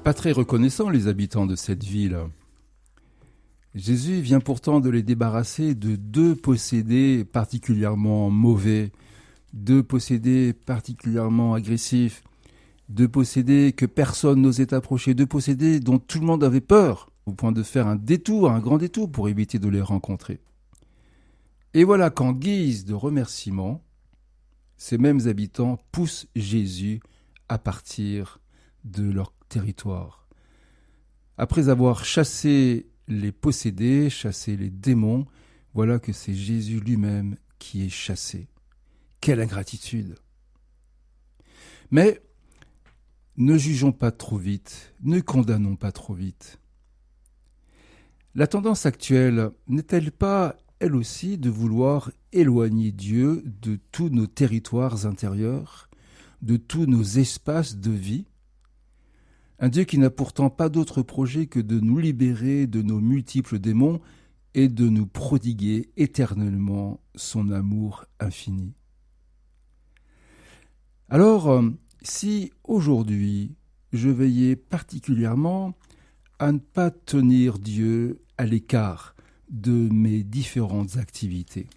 Pas très reconnaissants, les habitants de cette ville. Jésus vient pourtant de les débarrasser de deux possédés particulièrement mauvais, deux possédés particulièrement agressifs, deux possédés que personne n'osait approcher, deux possédés dont tout le monde avait peur, au point de faire un détour, un grand détour pour éviter de les rencontrer. Et voilà qu'en guise de remerciement, ces mêmes habitants poussent Jésus à partir de leur territoire. Après avoir chassé les possédés, chassé les démons, voilà que c'est Jésus lui-même qui est chassé. Quelle ingratitude! Mais ne jugeons pas trop vite, ne condamnons pas trop vite. La tendance actuelle n'est-elle pas, elle aussi, de vouloir éloigner Dieu de tous nos territoires intérieurs, de tous nos espaces de vie? Un Dieu qui n'a pourtant pas d'autre projet que de nous libérer de nos multiples démons et de nous prodiguer éternellement son amour infini. Alors, si aujourd'hui je veillais particulièrement à ne pas tenir Dieu à l'écart de mes différentes activités,